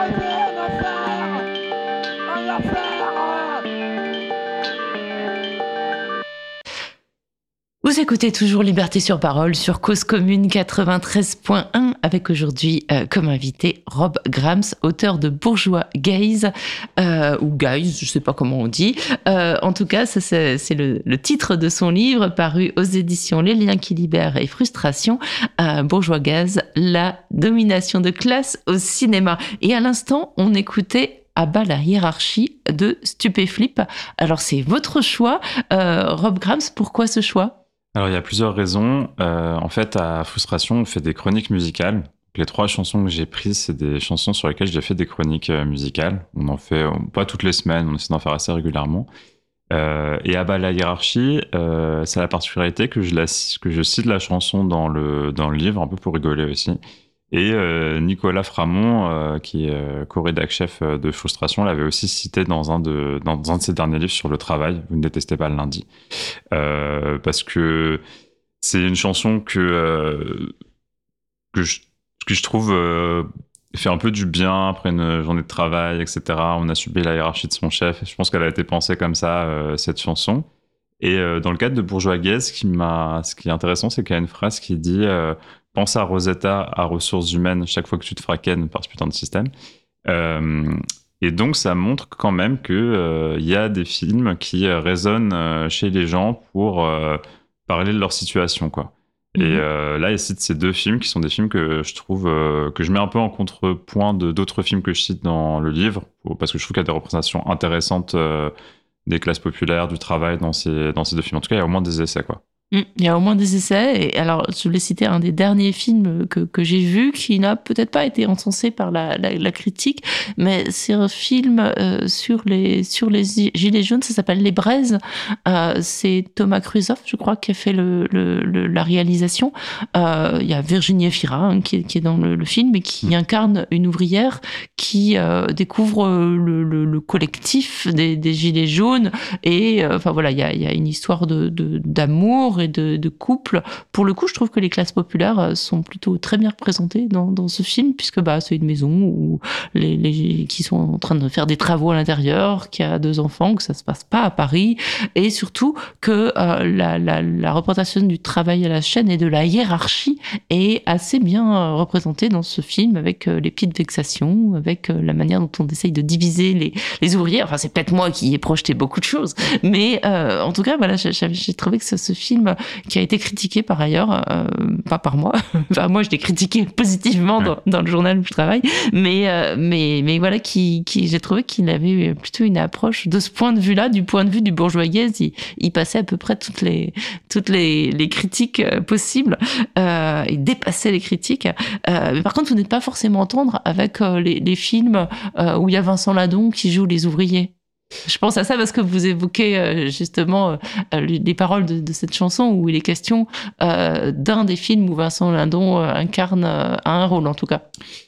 Vous écoutez toujours Liberté sur Parole sur Cause Commune 93.1 avec aujourd'hui comme invité Rob Grams, auteur de Bourgeois Gays ou Guys, je sais pas comment on dit. En tout cas, ça, c'est le titre de son livre paru aux éditions Les Liens qui libèrent et Frustration. Bourgeois Gays, la domination de classe au cinéma. Et à l'instant, on écoutait À bas la hiérarchie de Stupéflip. Alors c'est votre choix, Rob Grams. Pourquoi ce choix ? Alors, il y a plusieurs raisons. En fait, à Frustration, on fait des chroniques musicales. Les 3 chansons que j'ai prises, c'est des chansons sur lesquelles j'ai fait des chroniques musicales. On en fait pas toutes les semaines, on essaie d'en faire assez régulièrement. Et à bas la hiérarchie, c'est la particularité que je cite la chanson dans le livre, un peu pour rigoler aussi. Et Nicolas Framont, qui est co-rédac chef de Frustration, l'avait aussi cité dans un de ses derniers livres sur le travail, Vous ne détestez pas le lundi. Parce que c'est une chanson que je trouve fait un peu du bien après une journée de travail, etc. On a subi la hiérarchie de son chef. Je pense qu'elle a été pensée comme ça, cette chanson. Et dans le cadre de Bourgeois Gays, ce qui est intéressant, c'est qu'il y a une phrase qui dit pense à Rosetta, à ressources humaines, chaque fois que tu te feras ken par ce putain de système. Et donc, ça montre quand même qu'il y a des films qui résonnent chez les gens pour parler de leur situation, quoi. Et là, il cite ces 2 films qui sont des films que je trouve que je mets un peu en contrepoint d'autres films que je cite dans le livre, parce que je trouve qu'il y a des représentations intéressantes des classes populaires, du travail dans ces 2 films. En tout cas, il y a au moins des essais, quoi. Il y a au moins des essais. Et alors, je voulais citer un des derniers films que j'ai vu qui n'a peut-être pas été encensé par la critique, mais c'est un film sur les gilets jaunes. Ça s'appelle Les Braises. C'est Thomas Kruzoff, je crois, qui a fait la réalisation. Il y a Virginie Efira qui est dans le film et qui incarne une ouvrière qui découvre le collectif des gilets jaunes. Et enfin voilà, il y a une histoire d'amour et de couple. Pour le coup, je trouve que les classes populaires sont plutôt très bien représentées dans ce film, puisque c'est une maison où qui sont en train de faire des travaux à l'intérieur, qui a 2 enfants, que ça se passe pas à Paris, et surtout que la représentation du travail à la chaîne et de la hiérarchie est assez bien représentée dans ce film, avec les petites vexations, avec la manière dont on essaye de diviser les ouvriers. Enfin, c'est peut-être moi qui ai projeté beaucoup de choses, mais en tout cas, voilà, j'ai trouvé que ce film qui a été critiqué par ailleurs, pas par moi. Enfin, moi, je l'ai critiqué positivement dans le journal où je travaille, mais voilà, j'ai trouvé qu'il avait plutôt une approche de ce point de vue-là, du point de vue du bourgeois gay. Il passait à peu près toutes les critiques possibles. Il dépassait les critiques. Mais par contre, vous n'êtes pas forcément tendre avec les films où il y a Vincent Ladon qui joue les ouvriers. Je pense à ça parce que vous évoquez justement les paroles de cette chanson où il est question d'un des films où Vincent Lindon incarne un rôle, en tout cas.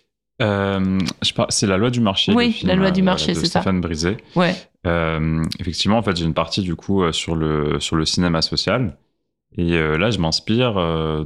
C'est La loi du marché. Oui, film, La loi du marché, de c'est Stéphane Brisé. Ouais. Effectivement, en fait, j'ai une partie du coup sur le cinéma social. Et là, je m'inspire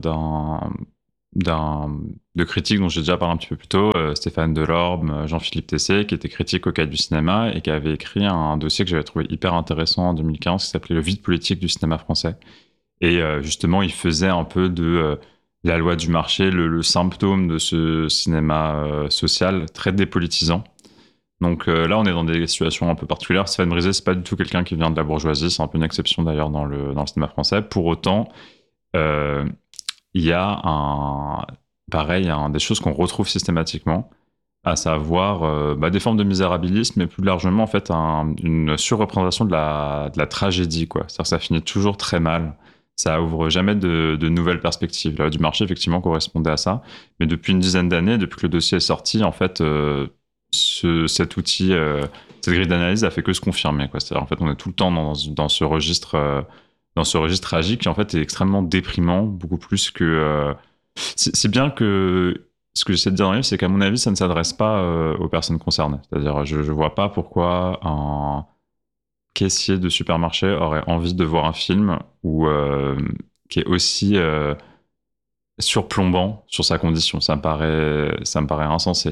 de critiques dont j'ai déjà parlé un petit peu plus tôt, Stéphane Delorme, Jean-Philippe Tessé, qui était critique au Cahier du cinéma et qui avait écrit un dossier que j'avais trouvé hyper intéressant en 2015 qui s'appelait Le vide politique du cinéma français. Et justement, il faisait un peu de la loi du marché le symptôme de ce cinéma social très dépolitisant. Donc là, on est dans des situations un peu particulières. Stéphane Brisé, c'est pas du tout quelqu'un qui vient de la bourgeoisie, c'est un peu une exception d'ailleurs dans le cinéma français. Pour autant, il y a des choses qu'on retrouve systématiquement, à savoir des formes de misérabilisme, mais plus largement en fait une surreprésentation de la tragédie, quoi. C'est-à-dire que ça finit toujours très mal. Ça ouvre jamais de nouvelles perspectives. La loi du marché, effectivement, correspondait à ça. Mais depuis une dizaine d'années, depuis que le dossier est sorti, en fait, cet outil, cette grille d'analyse a fait que se confirmer, quoi. C'est-à-dire, en fait, on est tout le temps dans ce registre tragique qui, en fait, est extrêmement déprimant, beaucoup plus que... c'est bien que... Ce que j'essaie de dire dans le livre, c'est qu'à mon avis, ça ne s'adresse pas aux personnes concernées. C'est-à-dire, je vois pas pourquoi un caissier de supermarché aurait envie de voir un film qui est aussi surplombant sur sa condition. Ça me paraît insensé.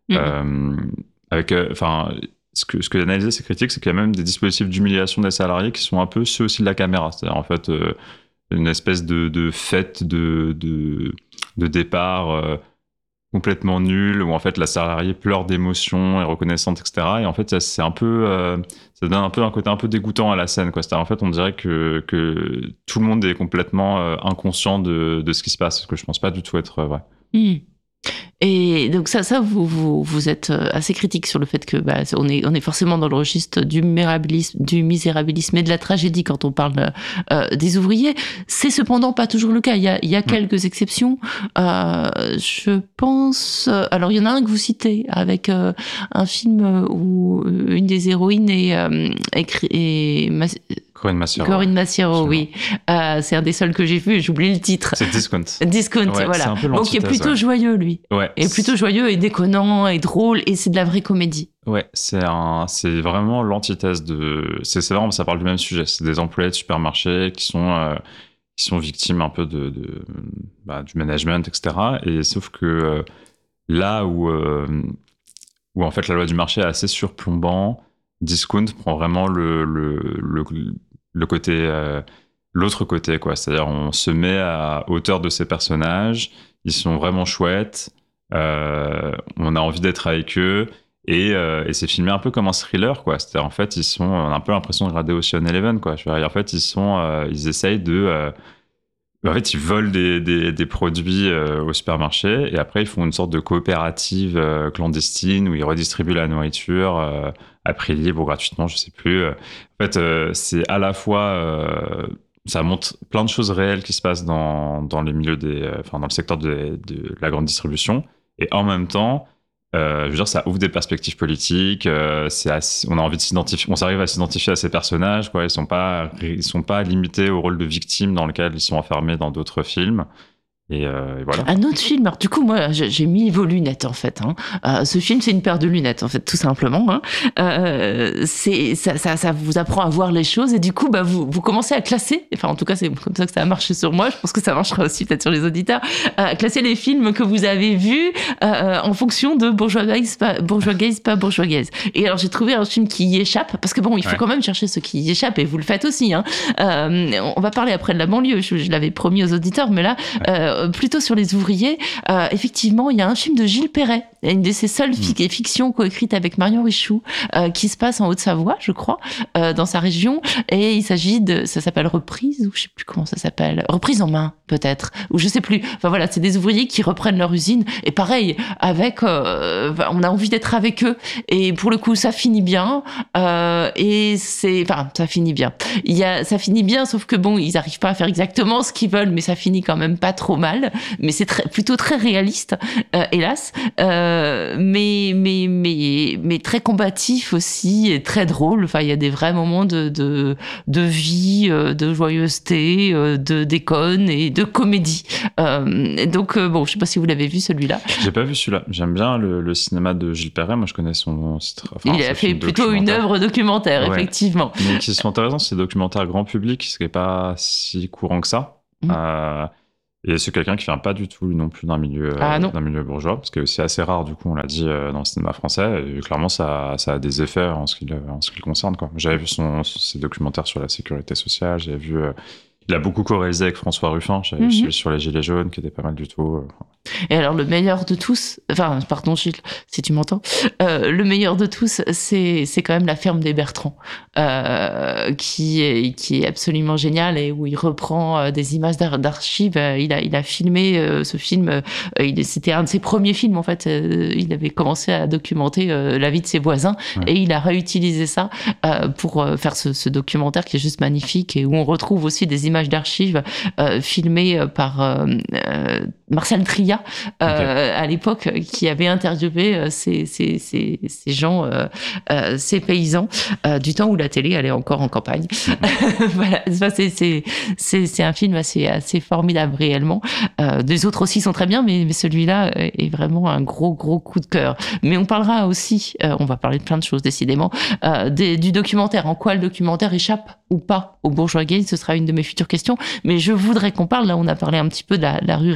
Avec, ce que analysé ces critiques, c'est qu'il y a même des dispositifs d'humiliation des salariés qui sont un peu ceux aussi de la caméra. C'est-à-dire, en fait, une espèce de fête de départ complètement nulle, où en fait la salariée pleure d'émotion, est reconnaissante, etc. Et en fait, c'est un peu, ça donne un peu un côté un peu dégoûtant à la scène, quoi. C'est-à-dire, en fait, on dirait que tout le monde est complètement inconscient de ce qui se passe, ce que je pense pas du tout être vrai. Et donc ça vous êtes assez critique sur le fait que on est forcément dans le registre du misérabilisme et de la tragédie quand on parle des ouvriers. C'est cependant pas toujours le cas. Il y a quelques exceptions. Je pense. Alors il y en a un que vous citez avec un film où une des héroïnes est Corinne Massiero, oui. C'est un des seuls que j'ai vu, j'oublie le titre. C'est Discount. Ouais, voilà. Donc il est plutôt joyeux, lui. Ouais. Et plutôt joyeux et déconnant et drôle, et c'est de la vraie comédie. Ouais, c'est vraiment l'antithèse de. C'est vraiment, ça parle du même sujet. C'est des employés de supermarché qui sont victimes un peu du management, etc. Et sauf que là où en fait la loi du marché est assez surplombant, Discount prend vraiment le côté, l'autre côté, quoi. C'est-à-dire, on se met à hauteur de ces personnages, ils sont vraiment chouettes, on a envie d'être avec eux, et c'est filmé un peu comme un thriller, quoi. C'est-à-dire, en fait, on a un peu l'impression de regarder Ocean Eleven, quoi. En fait, ils essayent de. En fait, ils volent des produits au supermarché, et après, ils font une sorte de coopérative clandestine où ils redistribuent la nourriture à prix libre ou gratuitement, je sais plus. En fait, c'est à la fois, ça montre plein de choses réelles qui se passent dans les milieux dans le secteur de la grande distribution, et en même temps, je veux dire, ça ouvre des perspectives politiques. On a envie de s'identifier, on s'arrive à s'identifier à ces personnages, quoi. Ils sont pas limités au rôle de victime dans lequel ils sont enfermés dans d'autres films. Et voilà. Un autre film, alors du coup, moi, j'ai mis vos lunettes, en fait. Ce film, c'est une paire de lunettes, en fait, tout simplement. Ça vous apprend à voir les choses, et du coup, vous commencez à classer, enfin, en tout cas, c'est comme ça que ça a marché sur moi, je pense que ça marchera aussi peut-être sur les auditeurs, classer les films que vous avez vus en fonction de bourgeoisie, pas bourgeoisie. Et alors, j'ai trouvé un film qui y échappe, parce que bon, il faut quand même chercher ce qui y échappe, et vous le faites aussi. On va parler après de la banlieue, je l'avais promis aux auditeurs, mais là... plutôt sur les ouvriers, effectivement, il y a un film de Gilles Perret, une de ses seules fictions coécrites avec Marion Richoux, qui se passe en Haute-Savoie, je crois, dans sa région, et il s'agit ça s'appelle Reprise, ou je sais plus comment ça s'appelle, Reprise en main, peut-être, ou je sais plus. Enfin voilà, c'est des ouvriers qui reprennent leur usine, et pareil, avec, on a envie d'être avec eux, et pour le coup, ça finit bien, ça finit bien. Ça finit bien, sauf que bon, ils arrivent pas à faire exactement ce qu'ils veulent, mais ça finit quand même pas trop mal, mais c'est plutôt très réaliste, hélas, mais très combatif aussi, et très drôle. Enfin, il y a des vrais moments de vie, de joyeuseté, de déconne et de comédie. Donc, bon, je sais pas si vous l'avez vu, celui-là. J'ai pas vu celui-là. J'aime bien le cinéma de Gilles Perret. Moi, je connais son... il a fait plutôt une œuvre documentaire, effectivement. Mais qui sont intéressants, c'est des documentaires grand public, ce qui n'est pas si courant que ça. Et c'est quelqu'un qui vient pas du tout non plus d'un milieu bourgeois, parce que c'est assez rare, du coup, on l'a dit, dans le cinéma français, et clairement ça a des effets en ce qui le concerne, quoi. J'avais vu ses documentaires sur la sécurité sociale, j'avais vu... il a beaucoup co-réalisé avec François Ruffin, j'avais vu celui sur les Gilets jaunes, qui était pas mal du tout. Et alors, le meilleur de tous, enfin, pardon Gilles, si tu m'entends, le meilleur de tous, c'est quand même La Ferme des Bertrands, qui est absolument génial, et où il reprend des images d'archives. Il a filmé ce film, c'était un de ses premiers films, en fait. Il avait commencé à documenter la vie de ses voisins, et il a réutilisé ça pour faire ce documentaire qui est juste magnifique, et où on retrouve aussi des images d'archives filmées par Marcel Tria, à l'époque, qui avait interviewé ces gens, ces paysans, du temps où la télé allait encore en campagne. Voilà, c'est un film assez formidable réellement. Les autres aussi sont très bien, mais celui-là est vraiment un gros coup de cœur. Mais on parlera aussi, on va parler de plein de choses décidément, du documentaire. En quoi le documentaire échappe ou pas aux bourgeois gays, ce sera une de mes futures questions. Mais je voudrais qu'on parle, là on a parlé un petit peu de la ruralité,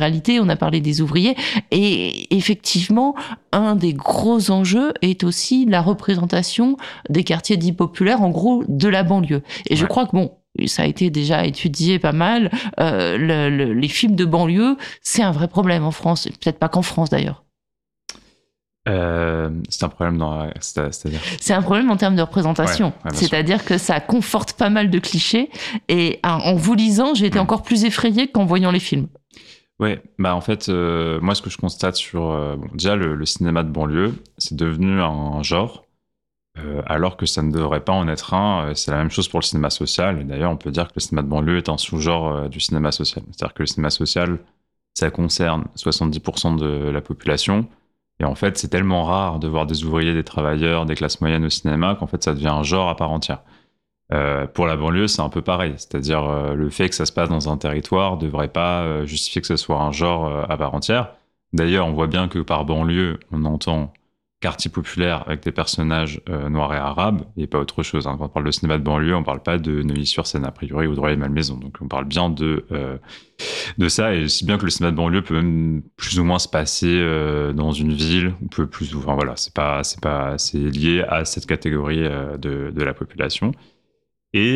on a parlé des ouvriers. Et effectivement, un des gros enjeux est aussi la représentation des quartiers dits populaires, en gros, de la banlieue. Et je crois que, ça a été déjà étudié pas mal, les films de banlieue, c'est un vrai problème en France. Peut-être pas qu'en France, d'ailleurs. C'est un problème c'est-à-dire c'est un problème en termes de représentation. C'est-à-dire que ça conforte pas mal de clichés. Et en vous lisant, j'ai été encore plus effrayée qu'en voyant les films. Ouais, en fait, moi, ce que je constate sur... déjà, le cinéma de banlieue, c'est devenu un genre, alors que ça ne devrait pas en être un. C'est la même chose pour le cinéma social. Et d'ailleurs, on peut dire que le cinéma de banlieue est un sous-genre du cinéma social. C'est-à-dire que le cinéma social, ça concerne 70% de la population. Et en fait, c'est tellement rare de voir des ouvriers, des travailleurs, des classes moyennes au cinéma qu'en fait, ça devient un genre à part entière. Pour la banlieue, c'est un peu pareil. C'est-à-dire, le fait que ça se passe dans un territoire ne devrait pas justifier que ce soit un genre à part entière. D'ailleurs, on voit bien que par banlieue, on entend quartier populaire avec des personnages noirs et arabes, et pas autre chose. Quand on parle de cinéma de banlieue, on parle pas de Neuilly-sur-Seine, a priori, ou de Rueil-Malmaison. Donc, on parle bien de ça, et si bien que le cinéma de banlieue peut même plus ou moins se passer dans une ville, ou peut plus, enfin voilà, c'est lié à cette catégorie de la population. Et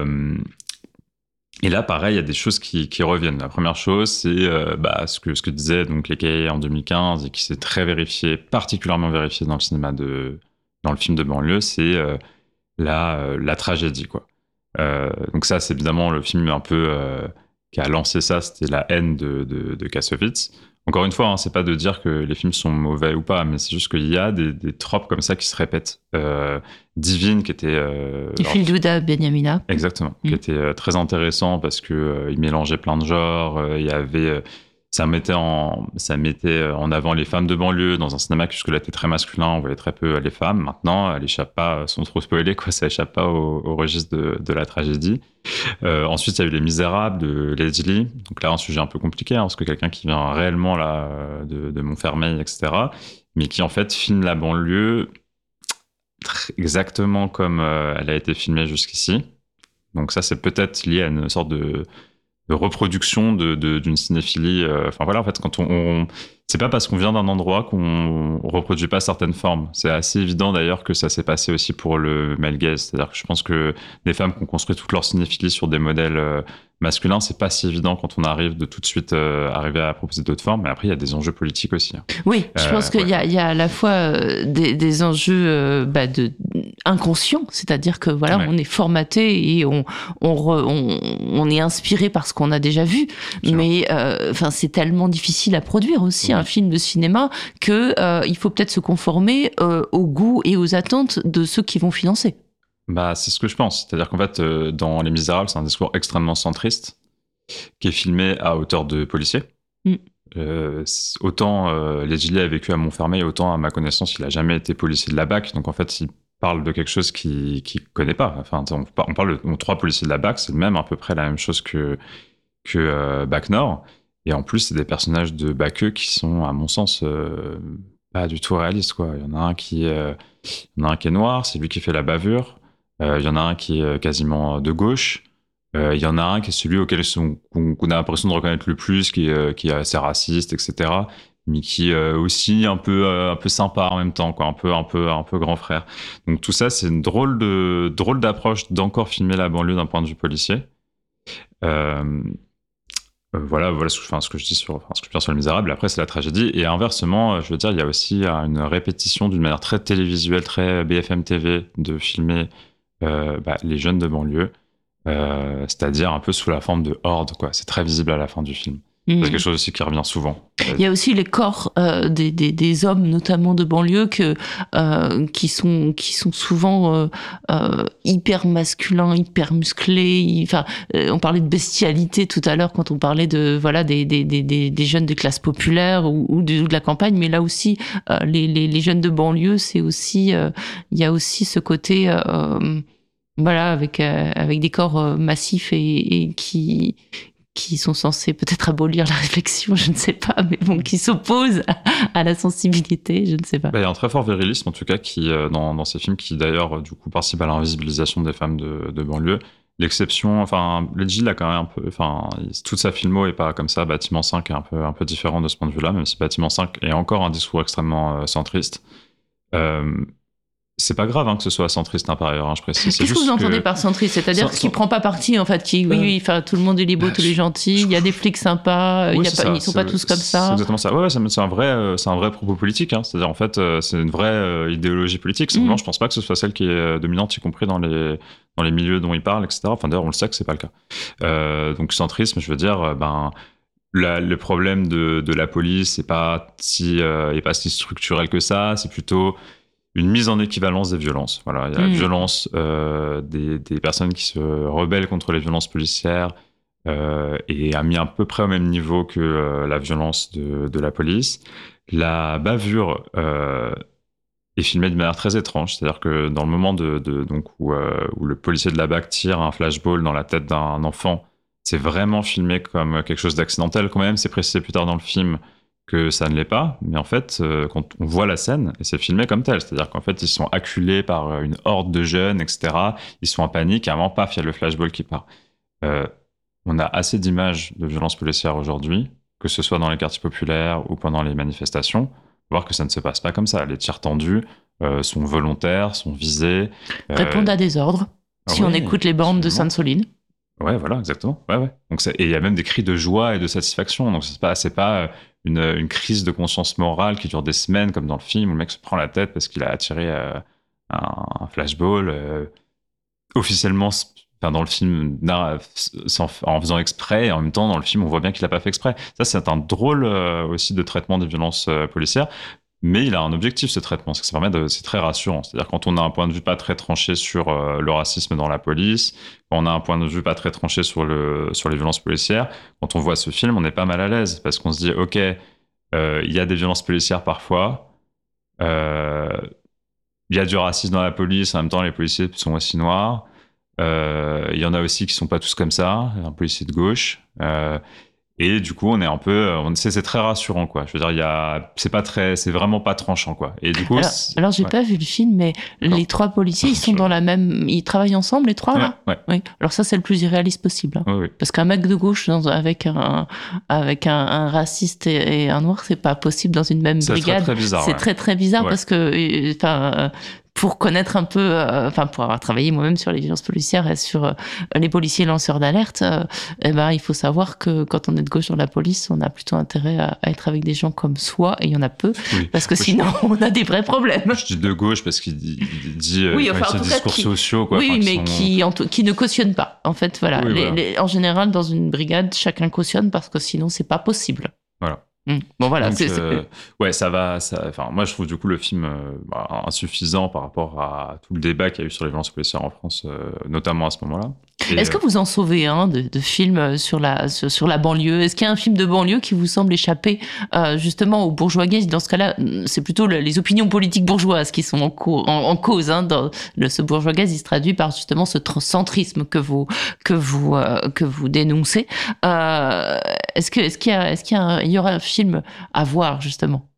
là, pareil, il y a des choses qui reviennent. La première chose, c'est ce que disaient donc les cahiers en 2015 et qui s'est très vérifié, particulièrement vérifié dans le cinéma dans le film de banlieue, c'est la tragédie, quoi. Donc ça, c'est évidemment le film un peu qui a lancé ça, c'était La haine de Kassovitz. Encore une fois, c'est pas de dire que les films sont mauvais ou pas, mais c'est juste qu'il y a des tropes comme ça qui se répètent. Divine, qui était... Filduda Benyamina. Exactement, qui était très intéressant parce que il mélangeait plein de genres. Il y avait... ça mettait en avant les femmes de banlieue dans un cinéma qui jusque-là était très masculin, on voyait très peu les femmes. Maintenant, elles échappent pas, sans trop spoiler, quoi, ça échappe pas au registre de la tragédie. Ensuite, il y a eu Les Misérables de Leslie. Donc là, un sujet un peu compliqué, parce que quelqu'un qui vient réellement là, de Montfermeil, etc., mais qui en fait filme la banlieue exactement comme elle a été filmée jusqu'ici. Donc ça, c'est peut-être lié à une sorte de reproduction d'une cinéphilie. Enfin voilà, en fait, quand c'est pas parce qu'on vient d'un endroit qu'on reproduit pas certaines formes. C'est assez évident d'ailleurs que ça s'est passé aussi pour le male gaze. C'est-à-dire que je pense que des femmes qui ont construit toute leur cinéphilie sur des modèles masculins, c'est pas si évident quand on arrive de tout de suite arriver à proposer d'autres formes. Mais après, il y a des enjeux politiques aussi. Oui, je pense qu'il y a à la fois des enjeux inconscients, c'est-à-dire que voilà, on est formaté et on est inspiré par ce qu'on a déjà vu. Mais c'est tellement difficile à produire aussi un film de cinéma que il faut peut-être se conformer aux goûts et aux attentes de ceux qui vont financer. C'est ce que je pense. C'est-à-dire qu'en fait, dans Les Misérables, c'est un discours extrêmement centriste qui est filmé à hauteur de policier. Autant Leslie a vécu à Montfermeil, autant à ma connaissance, il a jamais été policier de la BAC. Donc en fait, il parle de quelque chose qu'il connaît pas. Enfin, on parle de 3 policiers de la BAC, c'est même à peu près la même chose que BAC Nord. Et en plus, c'est des personnages de BAC qui sont, à mon sens, pas du tout réalistes, quoi. Il y en a un qui est noir, c'est lui qui fait la bavure. Il y en a un qui est quasiment de gauche. Il y en a un qui est celui auquel qu'on a l'impression de reconnaître le plus, qui est assez raciste, etc. Mais qui est aussi un peu sympa en même temps, quoi, un peu grand frère. Donc tout ça, c'est une drôle d'approche d'encore filmer la banlieue d'un point de vue policier. Voilà ce que je dis sur Les Misérables. Après, c'est la tragédie. Et inversement, je veux dire, il y a aussi une répétition d'une manière très télévisuelle, très BFM TV, de filmer les jeunes de banlieue, c'est-à-dire un peu sous la forme de horde, quoi. C'est très visible à la fin du film. C'est quelque chose aussi qui revient souvent. Il y a aussi les corps des hommes, notamment de banlieue, qui sont souvent hyper masculins, hyper musclés. On parlait de bestialité tout à l'heure quand on parlait de des jeunes de classe populaire ou de la campagne, mais là aussi les jeunes de banlieue, c'est aussi il y a aussi ce côté avec des corps massifs et qui sont censés peut-être abolir la réflexion, je ne sais pas, mais bon, qui s'opposent à la sensibilité, je ne sais pas. Il y a un très fort virilisme, en tout cas, qui dans ces films, qui d'ailleurs, du coup, participe à l'invisibilisation des femmes de banlieue. l'exception, enfin, Legend là quand même un peu, enfin, toute sa filmo est pas comme ça. Bâtiment 5 est un peu différent de ce point de vue-là, même si Bâtiment 5 est encore un discours extrêmement centriste. C'est pas grave que ce soit centriste par ailleurs, je précise. Qu'est-ce que vous entendez par centriste? C'est-à-dire qu'il prend pas parti, en fait, oui, tout le monde est les beaux, tous les gentils, il y a des flics sympas, ils sont pas tous comme ça. C'est exactement ça. Ouais, c'est un vrai propos politique. C'est-à-dire, en fait, c'est une vraie idéologie politique. Simplement, je pense pas que ce soit celle qui est dominante, y compris dans les milieux dont il parle, etc. Enfin, d'ailleurs, on le sait que c'est pas le cas. Donc, centrisme, je veux dire, le problème de la police n'est pas si structurel que ça. C'est plutôt une mise en équivalence des violences. Voilà, il y a la violence des personnes qui se rebellent contre les violences policières et a mis à peu près au même niveau que la violence de la police. La bavure est filmée de manière très étrange, c'est-à-dire que dans le moment où le policier de la BAC tire un flashball dans la tête d'un enfant, c'est vraiment filmé comme quelque chose d'accidentel quand même. C'est précisé plus tard dans le film que ça ne l'est pas, mais en fait, quand on voit la scène, et c'est filmé comme tel, c'est-à-dire qu'en fait, ils sont acculés par une horde de jeunes, etc. Ils sont en panique, et à un moment, paf, il y a le flashball qui part. On a assez d'images de violences policières aujourd'hui, que ce soit dans les quartiers populaires ou pendant les manifestations, pour voir que ça ne se passe pas comme ça. Les tirs tendus sont volontaires, sont visés. Répondent à des ordres, si on écoute les bandes de Sainte-Soline. Ouais, voilà, exactement. Ouais. Donc et il y a même des cris de joie et de satisfaction. Donc c'est pas une crise de conscience morale qui dure des semaines, comme dans le film où le mec se prend la tête parce qu'il a tiré un flashball. Officiellement, dans le film, en faisant exprès, et en même temps, dans le film, on voit bien qu'il l'a pas fait exprès. Ça, c'est un drôle aussi de traitement des violences policières. Mais il a un objectif, ce traitement, c'est très rassurant. C'est-à-dire quand on a un point de vue pas très tranché sur le racisme dans la police, quand on a un point de vue pas très tranché sur les violences policières, quand on voit ce film, on est pas mal à l'aise parce qu'on se dit, ok, il y a des violences policières parfois, il y a du racisme dans la police, en même temps les policiers sont aussi noirs, il y en a aussi qui sont pas tous comme ça, un policier de gauche. Et du coup, on est un peu, c'est très rassurant, quoi. Je veux dire, c'est vraiment pas tranchant, quoi. Et du coup, alors j'ai pas vu le film, mais les trois policiers, ils sont ils travaillent ensemble, les trois, là? Ouais. Oui. Alors ça, c'est le plus irréaliste possible. Hein. Oui. Parce qu'un mec de gauche avec un raciste et un noir, c'est pas possible dans une même brigade. C'est très bizarre. C'est très bizarre parce que, pour connaître un peu, pour avoir travaillé moi-même sur les violences policières et sur les policiers lanceurs d'alerte, il faut savoir que quand on est de gauche dans la police, on a plutôt intérêt à être avec des gens comme soi, et il y en a peu, parce que sinon on a des vrais problèmes. Je dis de gauche parce qu'il dit en discours sociaux, quoi. Oui, mais qui ne cautionnent pas. En fait, voilà. En général, dans une brigade, chacun cautionne parce que sinon c'est pas possible. Voilà. Bon voilà, donc, ça va. Moi, je trouve du coup le film insuffisant par rapport à tout le débat qu'il y a eu sur les violences policières en France, notamment à ce moment-là. Est-ce que vous en sauvez un de films sur la banlieue? Est-ce qu'il y a un film de banlieue qui vous semble échapper justement aux bourgeois gays? Dans ce cas-là, c'est plutôt les opinions politiques bourgeoises qui sont en cause. Hein, ce bourgeois gay, il se traduit par justement ce centrisme que vous dénoncez. Est-ce qu'il y aura un film à voir justement?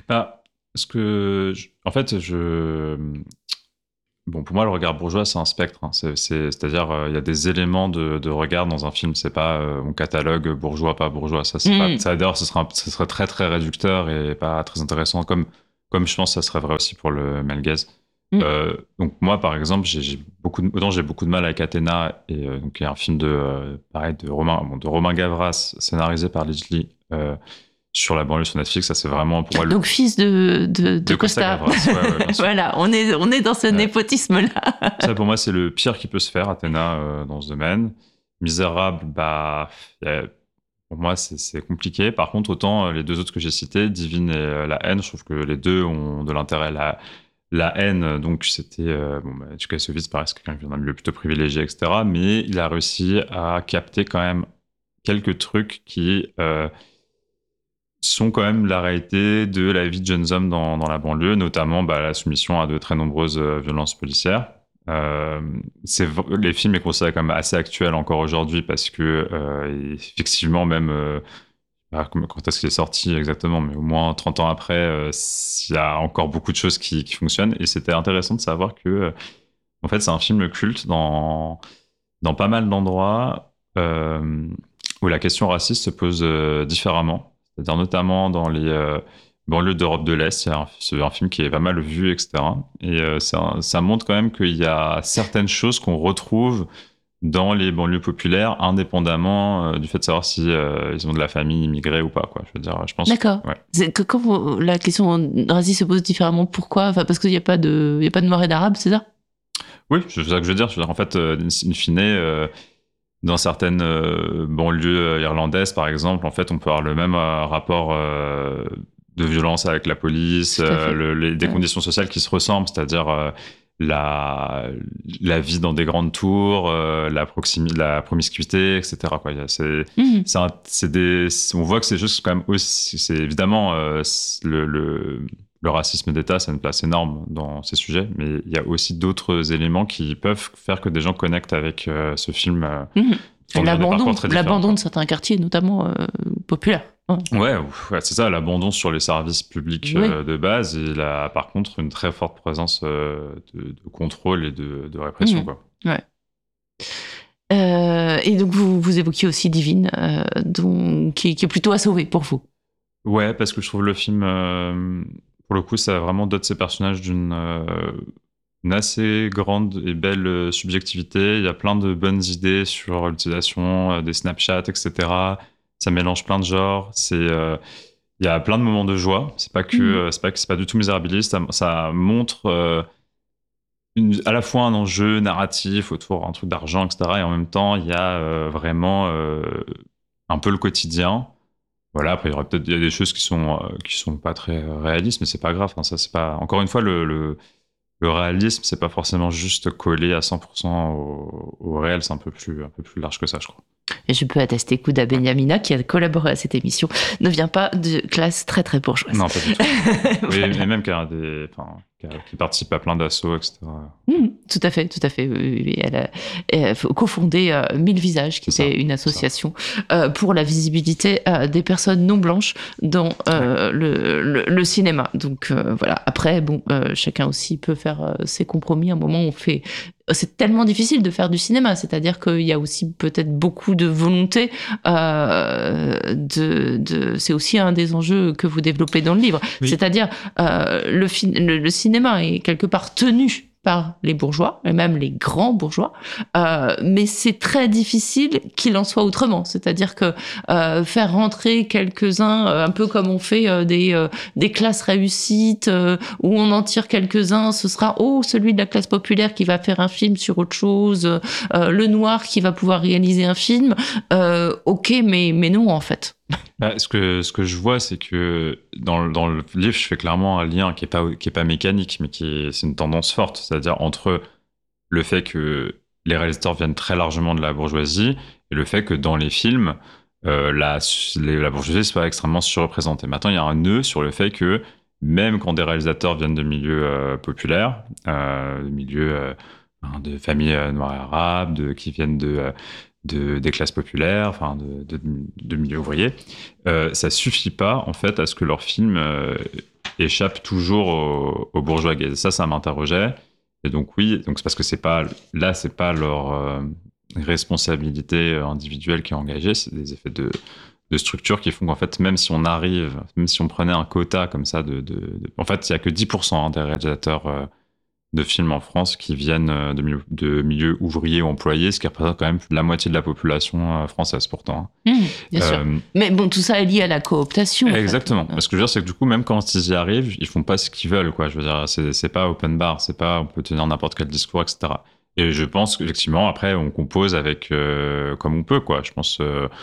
Bon, pour moi, le regard bourgeois, c'est un spectre. Hein. C'est-à-dire, il y a des éléments de regard dans un film. C'est pas on catalogue bourgeois, pas bourgeois. Ça, d'ailleurs, ce serait très, très réducteur et pas très intéressant. Comme je pense, ça serait vrai aussi pour le male gaze. Donc moi, par exemple, j'ai beaucoup de mal avec Athéna, et donc il y a un film de Romain Gavras, scénarisé par Leslie, sur la banlieue sur Netflix. Ça, c'est vraiment pour moi donc fils de Costa. Gavras, voilà, on est dans ce népotisme-là. Ça, pour moi, c'est le pire qui peut se faire, Athéna, dans ce domaine. Misérable, pour moi, c'est compliqué. Par contre, autant les deux autres que j'ai cités, Divine et La Haine, je trouve que les deux ont de l'intérêt. La Haine, donc c'était Tukasovic, paraît quelqu'un qui vient d'un milieu plutôt privilégié, etc. Mais il a réussi à capter quand même quelques trucs qui sont quand même la réalité de la vie de jeunes hommes dans la banlieue, notamment la soumission à de très nombreuses violences policières. Les films est considéré comme assez actuel encore aujourd'hui parce que effectivement même quand est-ce qu'il est sorti exactement, mais au moins 30 ans après, il y a encore beaucoup de choses qui fonctionnent, et c'était intéressant de savoir que en fait c'est un film culte dans dans pas mal d'endroits où la question raciste se pose différemment. C'est-à-dire notamment dans les banlieues d'Europe de l'Est. C'est un film qui est pas mal vu, etc. Et ça montre quand même qu'il y a certaines choses qu'on retrouve dans les banlieues populaires, indépendamment du fait de savoir si ils ont de la famille immigrée ou pas, quoi. Je veux dire, je pense. D'accord. Ouais. C'est que quand la question raciste se pose différemment, pourquoi? Enfin, parce qu'il n'y a pas de noir et d'arabe, c'est ça? Oui, c'est ça que je veux dire. Je veux dire, en fait, in fine, dans certaines banlieues irlandaises, par exemple, en fait, on peut avoir le même rapport de violence avec la police, des conditions sociales qui se ressemblent, c'est-à-dire la vie dans des grandes tours, la promiscuité, etc. Quoi. On voit que c'est juste quand même aussi, c'est évidemment le racisme d'État, c'est une place énorme dans ces sujets, mais il y a aussi d'autres éléments qui peuvent faire que des gens connectent avec ce film. L'abandon de certains quartiers, notamment populaires. Ouais, c'est ça, l'abandon sur les services publics de base, et par contre une très forte présence de contrôle et de répression. Quoi. Ouais. Et donc vous évoquiez aussi Divine, qui est plutôt à sauver pour vous. Ouais, parce que je trouve le film, pour le coup, ça vraiment dote ses personnages d'une assez grande et belle subjectivité. Il y a plein de bonnes idées sur l'utilisation des Snapchat, etc. Ça mélange plein de genres. Il y a plein de moments de joie. C'est pas du tout misérabiliste. Ça montre à la fois un enjeu narratif autour d'un truc d'argent, etc. Et en même temps, il y a vraiment un peu le quotidien. Voilà, après, il y a des choses qui sont pas très réalistes, mais c'est pas grave. Enfin, ça, c'est pas... Encore une fois, le réalisme, c'est pas forcément juste collé à 100% au réel, c'est un peu plus large que ça, je crois. Et je peux attester qu'Ouda Benyamina, qui a collaboré à cette émission, ne vient pas de classe très très bourgeoise. Non, pas du tout. Oui, et même qui participe à plein d'assauts, etc. Tout à fait. Elle a cofondé 1000 Visages, qui était une association pour la visibilité des personnes non blanches dans le cinéma. Donc voilà. Après, chacun aussi peut faire ses compromis. À un moment, c'est tellement difficile de faire du cinéma, c'est-à-dire qu'il y a aussi peut-être beaucoup de volonté. C'est aussi un des enjeux que vous développez dans le livre, c'est-à-dire le cinéma est quelque part tenu par les bourgeois, et même les grands bourgeois, mais c'est très difficile qu'il en soit autrement. C'est-à-dire que faire rentrer quelques-uns, un peu comme on fait des classes réussites, où on en tire quelques-uns, ce sera celui de la classe populaire qui va faire un film sur autre chose, le noir qui va pouvoir réaliser un film. Ok, mais non en fait. Ce que je vois, c'est que dans le livre, je fais clairement un lien qui est pas mécanique, mais c'est une tendance forte, c'est-à-dire entre le fait que les réalisateurs viennent très largement de la bourgeoisie et le fait que dans les films, la bourgeoisie soit extrêmement surreprésentée. Maintenant, il y a un nœud sur le fait que même quand des réalisateurs viennent de milieux populaires, de milieux de familles noires et arabes, qui viennent des classes populaires, enfin de milieux ouvriers, ça suffit pas en fait à ce que leur film échappe toujours aux bourgeois gays. Ça m'interrogeait. Et donc oui, donc c'est parce que c'est pas leur responsabilité individuelle qui est engagée, c'est des effets de structure qui font qu'en fait, même si on prenait un quota comme ça en fait, il y a que 10% des réalisateurs de films en France qui viennent de milieux ouvriers ou employés, ce qui représente quand même plus de la moitié de la population française pourtant. Bien sûr. Mais tout ça est lié à la cooptation. Exactement. En fait. Ce que je veux dire, c'est que du coup, même quand ils y arrivent, ils font pas ce qu'ils veulent, quoi. Je veux dire, c'est pas open bar, c'est pas on peut tenir n'importe quel discours, etc. Et je pense qu'effectivement, après, on compose avec comme on peut, quoi. Je pense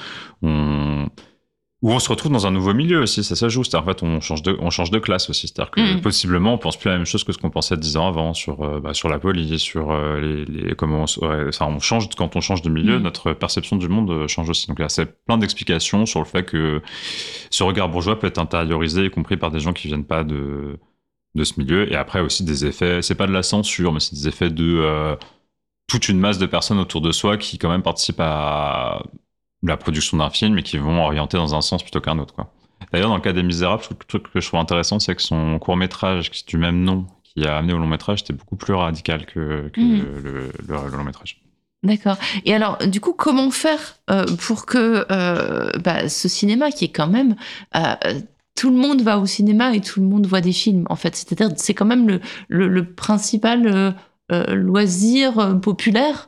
où on se retrouve dans un nouveau milieu aussi, ça joue. C'est-à-dire, en fait, on change de classe aussi. C'est-à-dire que possiblement, on pense plus la même chose que ce qu'on pensait 10 ans avant sur la police, sur on change quand on change de milieu, notre perception du monde change aussi. Donc là, c'est plein d'explications sur le fait que ce regard bourgeois peut être intériorisé, y compris par des gens qui viennent pas de ce milieu. Et après aussi des effets, c'est pas de la censure, mais c'est des effets de toute une masse de personnes autour de soi qui quand même participent à la production d'un film et qui vont orienter dans un sens plutôt qu'un autre, quoi. D'ailleurs, dans le cas des Misérables, le truc que je trouve intéressant, c'est que son court-métrage du même nom qui a amené au long-métrage était beaucoup plus radical que le long-métrage. D'accord. Et alors, du coup, comment faire pour que ce cinéma qui est quand même... tout le monde va au cinéma et tout le monde voit des films, en fait. C'est-à-dire, c'est quand même le principal loisir populaire.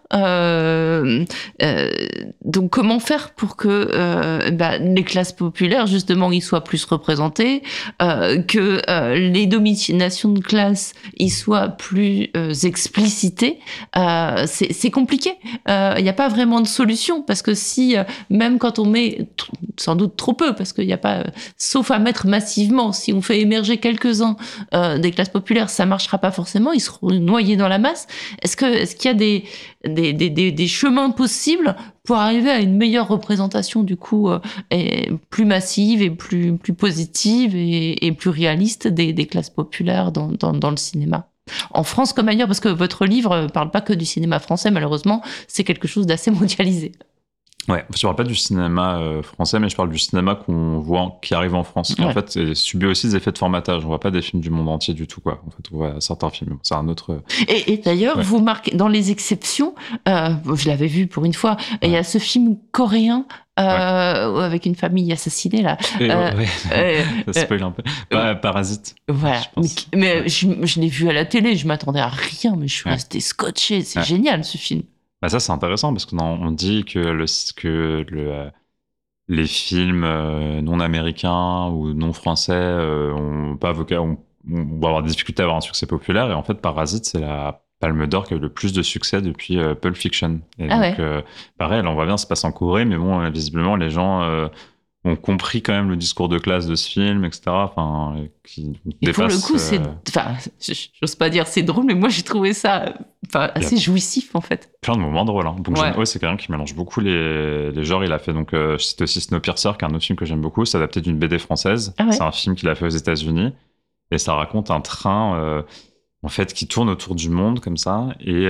Donc, comment faire pour que les classes populaires, justement, y soient plus représentées, que les dominations de classe y soient plus explicitées. C'est compliqué. Il n'y a pas vraiment de solution, parce que si, même quand on met, sans doute trop peu, parce qu'il n'y a pas, sauf à mettre massivement, si on fait émerger quelques-uns des classes populaires, ça marchera pas forcément, ils seront noyés dans la masse. Est-ce qu'il y a des chemins possibles pour arriver à une meilleure représentation, du coup, et plus massive et plus positive et plus réaliste des classes populaires dans le cinéma? En France comme ailleurs, parce que votre livre parle pas que du cinéma français, malheureusement, c'est quelque chose d'assez mondialisé. Ouais, je parle pas du cinéma français, mais je parle du cinéma qu'on voit, qui arrive en France. Ouais. En fait, il subit aussi des effets de formatage. On voit pas des films du monde entier du tout, quoi. En fait, on voit certains films. C'est un autre... Et d'ailleurs, vous marquez, dans les exceptions, je l'avais vu pour une fois, il y a ce film coréen avec une famille assassinée, là. Ça spoil un peu. Parasite. Voilà. Mais je l'ai vu à la télé, je m'attendais à rien, mais je suis restée scotchée. C'est génial, ce film. Bah ça, c'est intéressant parce qu'on dit que les films non américains ou non français ont pas on va avoir des difficultés à avoir un succès populaire. Et en fait, Parasite, c'est la Palme d'Or qui a eu le plus de succès depuis Pulp Fiction. Et donc, pareil, là, on voit bien, ça se passe en Corée, mais bon, visiblement, les gens ont compris quand même le discours de classe de ce film, etc. Enfin, qui et dépasse, pour le coup, j'ose pas dire c'est drôle, mais moi j'ai trouvé ça assez jouissif en fait. Plein de moments drôles. Hein. Bong Joon-ho, c'est quelqu'un qui mélange beaucoup les genres. Il a fait donc, je cite aussi Snowpiercer, qui est un autre film que j'aime beaucoup. C'est adapté d'une BD française. C'est un film qu'il a fait aux États-Unis et ça raconte un train en fait qui tourne autour du monde comme ça et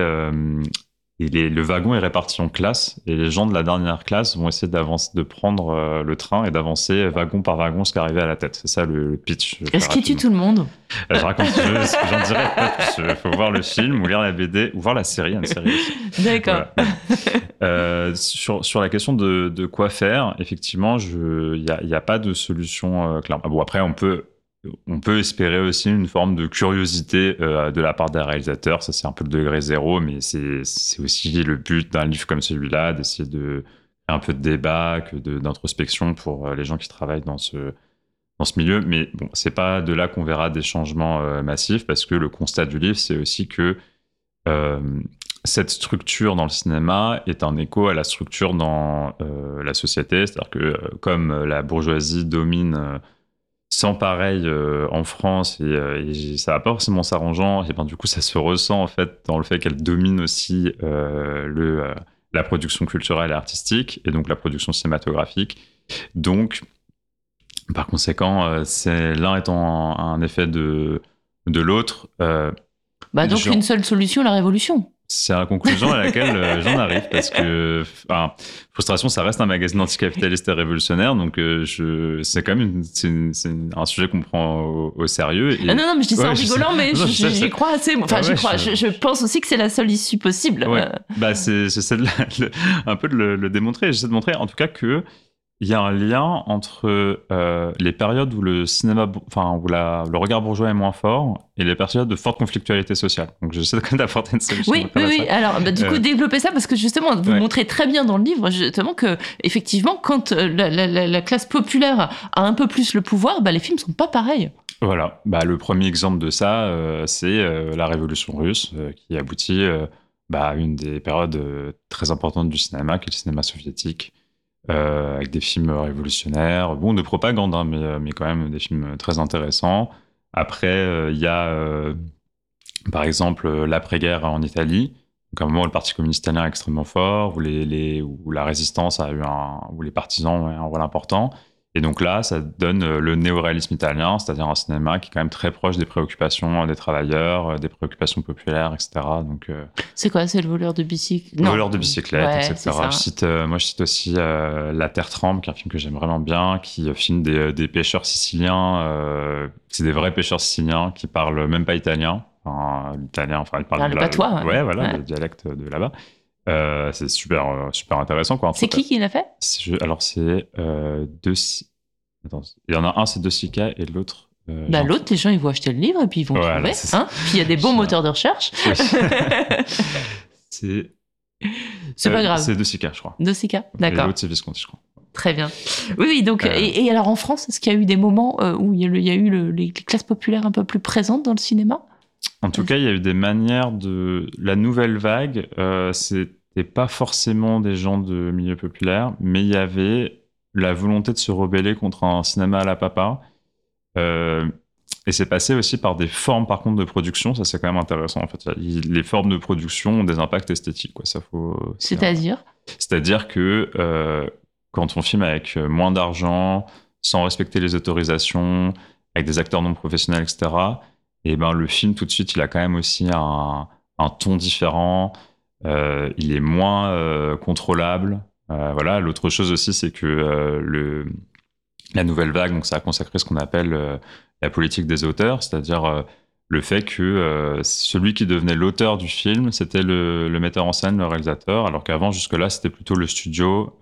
le wagon est réparti en classes et les gens de la dernière classe vont essayer de prendre le train et d'avancer wagon par wagon jusqu'à arriver à la tête. C'est ça le pitch. Est-ce qu'il tue tout le monde? Je raconte, j'en dirais pas plus. Il faut voir le film ou lire la BD ou voir la série. Il y a une série aussi. D'accord. Voilà. Sur la question de quoi faire, effectivement, il y a pas de solution claire. Bon, après, on peut espérer aussi une forme de curiosité de la part des réalisateurs. Ça, c'est un peu le degré zéro, mais c'est aussi le but d'un livre comme celui-là, d'essayer de faire un peu de débat, d'introspection pour les gens qui travaillent dans ce milieu. Mais bon, c'est pas de là qu'on verra des changements massifs, parce que le constat du livre, c'est aussi que cette structure dans le cinéma est un écho à la structure dans la société. C'est-à-dire que comme la bourgeoisie domine sans pareil en France et ça va pas forcément s'arrangeant, et ben du coup ça se ressent en fait dans le fait qu'elle domine aussi la production culturelle et artistique et donc la production cinématographique. Donc par conséquent c'est l'un étant un effet de l'autre. Donc une seule solution, la révolution. C'est la conclusion à laquelle j'en arrive, parce que Frustration, ça reste un magazine anticapitaliste et révolutionnaire, donc c'est quand même un sujet qu'on prend au sérieux. Et... Non, mais je dis ça en rigolant, mais j'y crois assez. Enfin, je pense aussi que c'est la seule issue possible. Ouais. C'est un peu de le démontrer. J'essaie de montrer, en tout cas, que il y a un lien entre les périodes où le cinéma, où le regard bourgeois est moins fort et les périodes de forte conflictualité sociale. Donc j'essaie quand même d'apporter une solution. Oui. Alors, du coup, développer ça, parce que justement, vous montrez très bien dans le livre, justement, que effectivement, quand la classe populaire a un peu plus le pouvoir, les films sont pas pareils. Voilà. Le premier exemple de ça, c'est la Révolution russe, qui aboutit à une des périodes très importantes du cinéma, qui est le cinéma soviétique. Avec des films révolutionnaires, de propagande, hein, mais quand même des films très intéressants. Après, il y a, par exemple, l'après-guerre en Italie, donc à un moment où le Parti communiste italien est extrêmement fort, où la résistance a eu où les partisans ont un rôle important. Et donc là, ça donne le néo-réalisme italien, c'est-à-dire un cinéma qui est quand même très proche des préoccupations des travailleurs, des préoccupations populaires, etc. Donc, c'est quoi? C'est le voleur de bicyclette? Le voleur de bicyclette, etc. Je cite aussi La Terre tremble, qui est un film que j'aime vraiment bien, qui filme des pêcheurs siciliens. C'est des vrais pêcheurs siciliens qui parlent même pas italien. L'italien, ils parlent le patois. Le dialecte de là-bas. C'est super intéressant, quoi. C'est qui l'a fait? Alors, c'est Attends, il y en a un, c'est De Sica, et l'autre... l'autre, les gens, ils vont acheter le livre et puis ils vont trouver. Hein, puis il y a des bons moteurs de recherche. Oui. C'est pas grave. C'est De Sica, je crois. De Sica, d'accord. Et l'autre, c'est Visconti, je crois. Très bien. Oui, donc, et alors en France, est-ce qu'il y a eu des moments où il y a eu les classes populaires un peu plus présentes dans le cinéma? En tout cas, il y a eu des manières de... La nouvelle vague, c'était pas forcément des gens de milieu populaire, mais il y avait la volonté de se rebeller contre un cinéma à la papa. Et c'est passé aussi par des formes, par contre, de production. Ça, c'est quand même intéressant, en fait. Les formes de production ont des impacts esthétiques, quoi. Ça faut... C'est-à-dire que quand on filme avec moins d'argent, sans respecter les autorisations, avec des acteurs non professionnels, etc., et ben, le film, tout de suite, il a quand même aussi un ton différent. Il est moins contrôlable. Voilà. L'autre chose aussi, c'est que la nouvelle vague, donc ça a consacré ce qu'on appelle la politique des auteurs, c'est-à-dire le fait que celui qui devenait l'auteur du film, c'était le metteur en scène, le réalisateur, alors qu'avant, jusque-là, c'était plutôt le studio,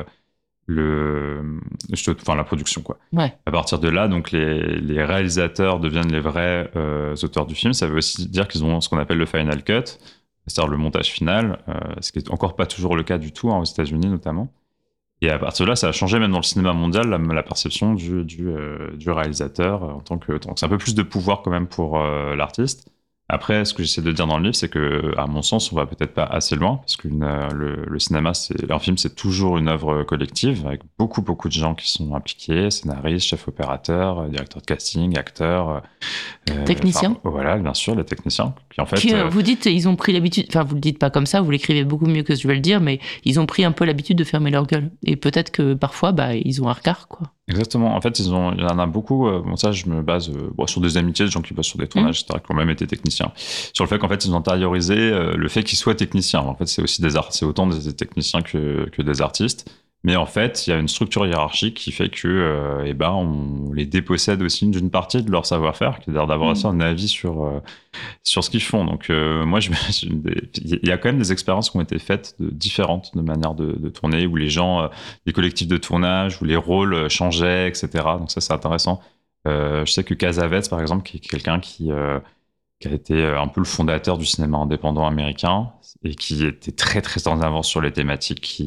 la production, quoi. Ouais. À partir de là, donc les réalisateurs deviennent les vrais auteurs du film. Ça veut aussi dire qu'ils ont ce qu'on appelle le final cut, c'est-à-dire le montage final, ce qui est encore pas toujours le cas du tout, aux États-Unis notamment. Et à partir de là, ça a changé même dans le cinéma mondial la perception du réalisateur en tant que... Donc c'est un peu plus de pouvoir quand même pour l'artiste. Après, ce que j'essaie de dire dans le livre, c'est que, à mon sens, on va peut-être pas assez loin, parce que le cinéma, un film, c'est toujours une œuvre collective, avec beaucoup de gens qui sont impliqués, scénaristes, chefs opérateurs, directeurs de casting, acteurs, techniciens. Voilà, bien sûr, les techniciens. Puis en fait, vous dites, ils ont pris l'habitude. Enfin, vous le dites pas comme ça, vous l'écrivez beaucoup mieux que je vais le dire, mais ils ont pris un peu l'habitude de fermer leur gueule. Et peut-être que parfois, ils ont un regard, quoi. Exactement. En fait, il y en a beaucoup. Bon, ça, je me base sur des amitiés, des gens qui bossent sur des tournages, etc., qui ont même été techniciens. Sur le fait qu'en fait, ils ont intériorisé le fait qu'ils soient techniciens. En fait, c'est aussi c'est autant des techniciens que des artistes. Mais en fait, il y a une structure hiérarchique qui fait que, on les dépossède aussi d'une partie de leur savoir-faire, qui est d'avoir aussi un avis sur ce qu'ils font. Donc, moi, il y a quand même des expériences qui ont été faites différentes de manière de tourner, où les gens, les collectifs de tournage, où les rôles changeaient, etc. Donc ça, c'est intéressant. Je sais que Cassavetes, par exemple, qui est quelqu'un qui a été un peu le fondateur du cinéma indépendant américain et qui était très, très en avance sur les thématiques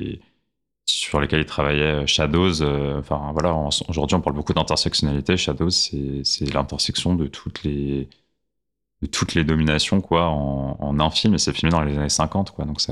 sur lesquelles il travaillait. Shadows, aujourd'hui, on parle beaucoup d'intersectionnalité. Shadows, c'est l'intersection de toutes les dominations, quoi, en un film, et c'est filmé dans les années 50, quoi, donc c'est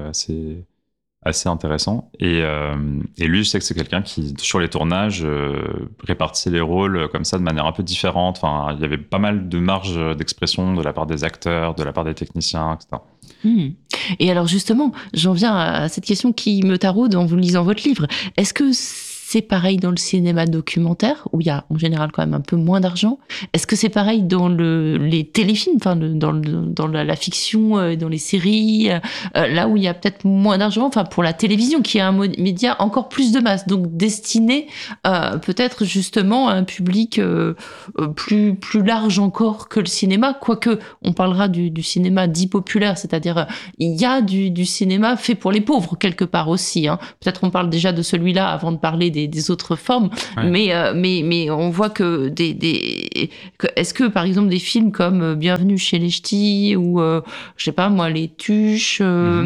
assez intéressant. Et lui, je sais que c'est quelqu'un qui, sur les tournages, répartissait les rôles comme ça de manière un peu différente. Enfin, il y avait pas mal de marge d'expression de la part des acteurs, de la part des techniciens, etc. Et alors justement, j'en viens à cette question qui me taraude en vous lisant votre livre. Est-ce que c'est pareil dans le cinéma documentaire, où il y a en général quand même un peu moins d'argent? Est-ce que c'est pareil dans les téléfilms, enfin dans la fiction, dans les séries, là où il y a peut-être moins d'argent, enfin pour la télévision, qui est un média encore plus de masse, donc destiné peut-être justement à un public plus large encore que le cinéma, quoique on parlera du cinéma dit populaire, c'est-à-dire il y a du cinéma fait pour les pauvres quelque part aussi, hein. Peut-être on parle déjà de celui-là avant de parler des autres formes, ouais. mais on voit que est-ce que par exemple des films comme Bienvenue chez les Ch'tis ou je sais pas moi, Les Tuches,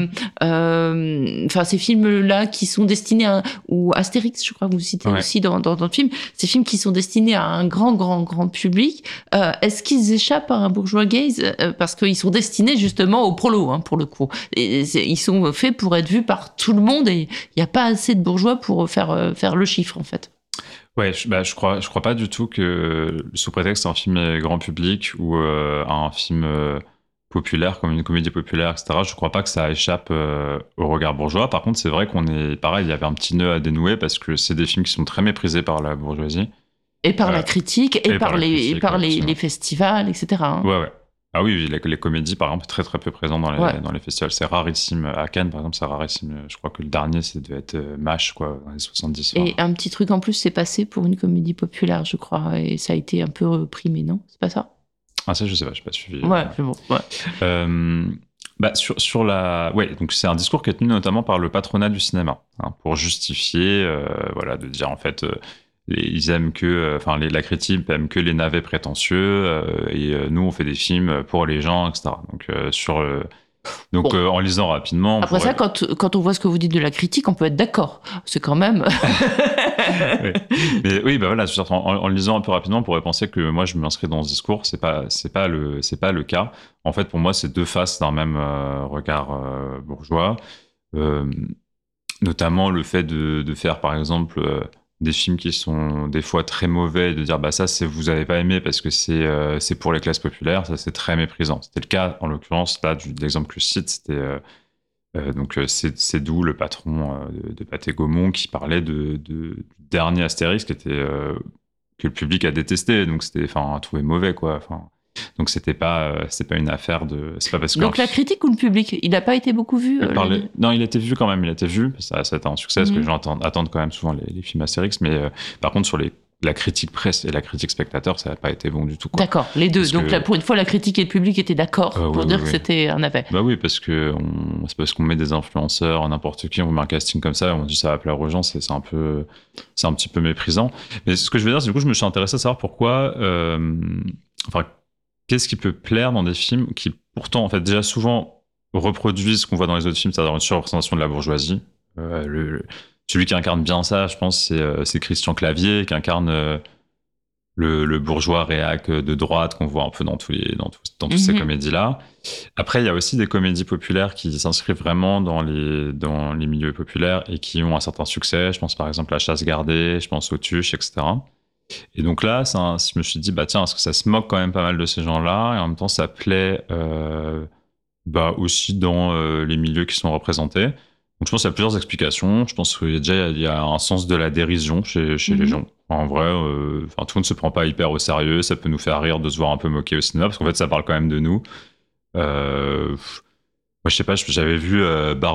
ces films-là qui sont destinés ou Astérix, je crois que vous citez aussi dans le film, ces films qui sont destinés à un grand public, est-ce qu'ils échappent à un bourgeois gaze parce qu'ils sont destinés justement au prolo, hein, pour le coup, ils sont faits pour être vus par tout le monde et il n'y a pas assez de bourgeois pour faire le chiffre en fait. Ouais, je crois pas du tout que sous prétexte un film grand public ou un film populaire comme une comédie populaire, etc. Je crois pas que ça échappe au regard bourgeois. Par contre, c'est vrai qu'on est pareil, il y avait un petit nœud à dénouer parce que c'est des films qui sont très méprisés par la bourgeoisie et par la critique et par les festivals, etc. Hein. Ouais. Ah oui, les comédies, par exemple, très très peu présentes dans les festivals. C'est rarissime. À Cannes, par exemple, c'est rarissime. Je crois que le dernier, ça devait être MASH, quoi, dans les 70. Et un petit truc en plus, c'est passé pour une comédie populaire, je crois, et ça a été un peu reprimé, non? C'est pas ça? Ah ça, je sais pas, j'ai pas suivi. Ouais, c'est bon. Ouais. donc c'est un discours qui est tenu notamment par le patronat du cinéma, hein, pour justifier, de dire en fait, ils aiment la critique aime que les navets prétentieux, et nous on fait des films pour les gens, etc. Donc, en lisant rapidement. Après ça, quand on voit ce que vous dites de la critique, on peut être d'accord. C'est quand même. Oui. Mais oui, en lisant un peu rapidement, on pourrait penser que moi je m'inscris dans ce discours. C'est pas le cas. En fait, pour moi, c'est deux faces d'un même regard bourgeois. Notamment le fait de faire, par exemple, des films qui sont des fois très mauvais, et de dire ça vous avez pas aimé parce que c'est pour les classes populaires, ça c'est très méprisant. C'était le cas en l'occurrence là de l'exemple que je cite, c'était c'est d'où le patron de Pathé Gaumont qui parlait du dernier Astérix qui était que le public a détesté, donc c'était trouvé mauvais quoi. Donc c'est pas une affaire de. C'est pas parce que. Donc la critique ou le public, il n'a pas été beaucoup vu. Non, il a été vu quand même. Il a été vu. Ça a été un succès parce que les gens attendent quand même souvent les films Astérix. Mais par contre sur la critique presse et la critique spectateur, ça n'a pas été bon du tout. D'accord, les deux. Donc là, pour une fois, la critique et le public étaient d'accord pour dire que c'était un navet. Bah oui, c'est parce qu'on met des influenceurs, n'importe qui, on met un casting comme ça, et on dit ça va plaire aux gens, c'est un petit peu méprisant. Mais ce que je veux dire, c'est du coup, je me suis intéressé à savoir pourquoi. Qu'est-ce qui peut plaire dans des films qui, pourtant, en fait, déjà souvent reproduisent ce qu'on voit dans les autres films, c'est-à-dire une surreprésentation de la bourgeoisie. Celui qui incarne bien ça, je pense, c'est Christian Clavier, qui incarne le bourgeois réac de droite qu'on voit un peu dans toutes ces comédies-là. Après, il y a aussi des comédies populaires qui s'inscrivent vraiment dans les milieux populaires et qui ont un certain succès. Je pense par exemple à Chasse gardée, je pense aux Tuches, etc. Et donc là, je me suis dit, tiens, est-ce que ça se moque quand même pas mal de ces gens-là, et en même temps, ça plaît aussi dans les milieux qui sont représentés. Donc je pense qu'il y a plusieurs explications. Je pense qu'il y a un sens de la dérision chez les gens. En vrai, tout le monde se prend pas hyper au sérieux. Ça peut nous faire rire de se voir un peu moquer au cinéma, parce qu'en fait, ça parle quand même de nous. Moi, je sais pas, j'avais vu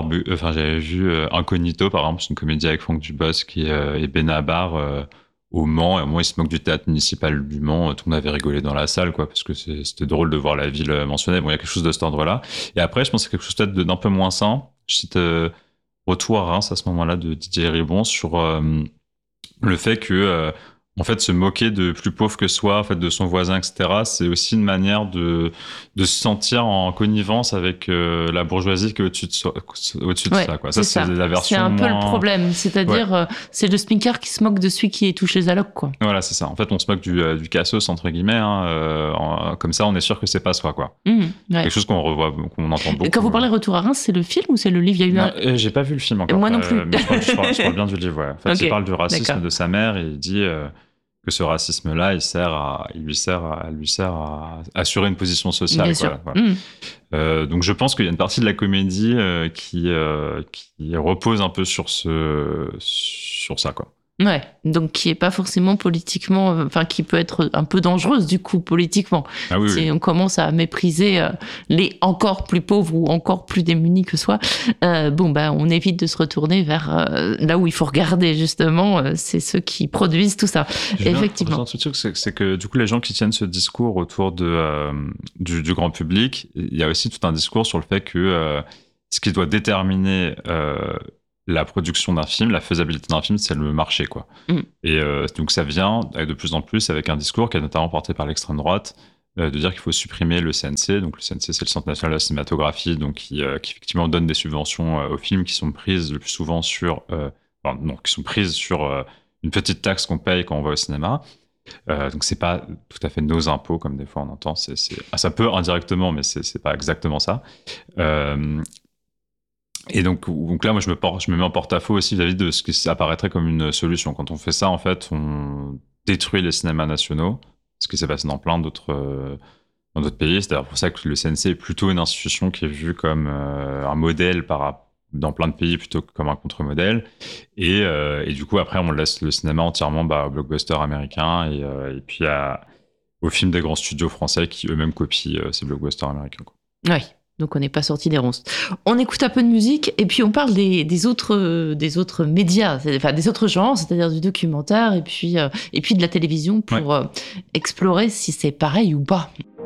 Incognito, par exemple, c'est une comédie avec Franck Dubosc et Benabar au Mans. Et moi, il se moque du théâtre municipal du Mans. Tout le monde avait rigolé dans la salle, quoi, parce que c'était drôle de voir la ville mentionnée. Bon, il y a quelque chose de cet ordre-là. Et après, je pense que c'est quelque chose peut-être d'un peu moins sain. Je cite Retour à Reims à ce moment-là de Didier Ribon sur le fait que en fait, se moquer de plus pauvre que soi, en fait, de son voisin, etc., c'est aussi une manière de se sentir en connivence avec la bourgeoisie qui est au-dessus de ça, quoi. Ça, c'est la version. C'est un peu le problème. C'est-à-dire, c'est le smincard qui se moque de celui qui est touché les allocs, quoi. Voilà, c'est ça. En fait, on se moque du cassos, entre guillemets. Comme ça, on est sûr que c'est pas soi, quoi. Quelque chose qu'on revoit, qu'on entend beaucoup. Et quand vous parlez Retour à Reims, c'est le film ou c'est le livre? Il y a eu j'ai pas vu le film encore. Moi non plus. Mais je parle bien du livre, ouais. En fait, il parle du racisme de sa mère et il dit que ce racisme-là, il lui sert à assurer une position sociale. Bien sûr. Donc je pense qu'il y a une partie de la comédie qui repose un peu sur ça, quoi. Ouais, donc qui est pas forcément politiquement, qui peut être un peu dangereuse du coup politiquement. Ah oui, si on commence à mépriser les encore plus pauvres ou encore plus démunis que soi, on évite de se retourner vers là où il faut regarder justement, c'est ceux qui produisent tout ça. Effectivement. C'est que du coup les gens qui tiennent ce discours autour du grand public, il y a aussi tout un discours sur le fait que ce qui doit déterminer la production d'un film, la faisabilité d'un film, c'est le marché, quoi. Et donc ça vient de plus en plus avec un discours qui est notamment porté par l'extrême droite, de dire qu'il faut supprimer le CNC. Donc le CNC, c'est le Centre national de la cinématographie, donc qui effectivement donne des subventions aux films qui sont prises le plus souvent qui sont prises sur une petite taxe qu'on paye quand on va au cinéma. Donc c'est pas tout à fait nos impôts comme des fois on entend. Ça peut indirectement, mais c'est pas exactement ça. Et donc là, moi, je me mets en porte-à-faux aussi vis-à-vis de ce qui apparaîtrait comme une solution. Quand on fait ça, en fait, on détruit les cinémas nationaux, ce qui s'est passé dans plein d'autres pays. C'est d'ailleurs pour ça que le CNC est plutôt une institution qui est vue comme un modèle dans plein de pays plutôt que comme un contre-modèle. Et du coup, après, on laisse le cinéma entièrement au blockbuster américain et puis aux films des grands studios français qui eux-mêmes copient ces blockbusters américains, quoi. Oui. Donc on n'est pas sorti des ronces. On écoute un peu de musique et puis on parle des autres médias, des autres genres, c'est-à-dire du documentaire et puis de la télévision pour explorer si c'est pareil ou pas.